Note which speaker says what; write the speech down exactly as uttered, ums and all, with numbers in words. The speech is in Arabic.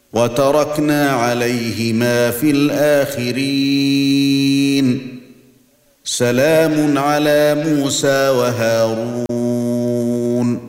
Speaker 1: وتركنا عليهما في الآخرين سلام على موسى وهارون